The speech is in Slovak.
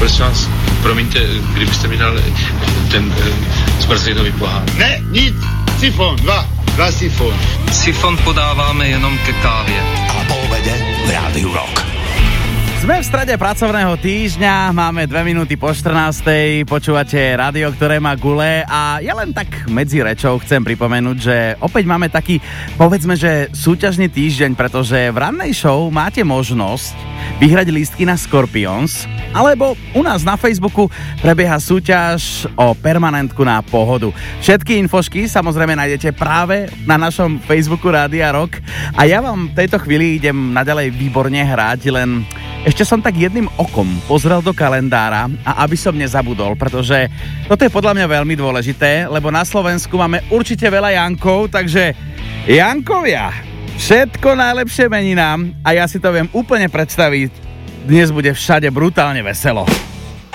prosím vás, promiňte, kdybyste mi dal ten zmrzlinový pohár. Ne, nic, sifon, dva sifon. Sifon podáváme jenom ke kávě. A po obede v Rádiu Rock. Sme v strede pracovného týždňa, máme 2 minúty po 14:00, počúvate rádio, ktoré má gule a ja len tak medzi rečou chcem pripomenúť, že opäť máme taký, povedzme, že súťažný týždeň, pretože v rannej show máte možnosť vyhrať lístky na Scorpions, alebo u nás na Facebooku prebieha súťaž o permanentku na Pohodu. Všetky infošky samozrejme nájdete práve na našom Facebooku Rádia Rock a ja vám v tejto chvíli idem naďalej výborne hrať, len ešte som tak jedným okom pozrel do kalendára a aby som nezabudol, pretože toto je podľa mňa veľmi dôležité, lebo na Slovensku máme určite veľa Jankov, takže Jankovia, všetko najlepšie meninám a ja si to viem úplne predstaviť. Dnes bude všade brutálne veselo.